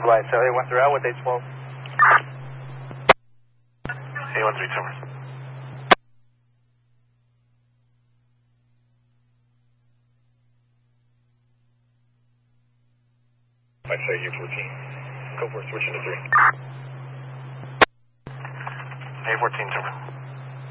Flight A13 out with 812. A13 Timber. I'd say U14. Go for it, switching to 3. A14 Timber.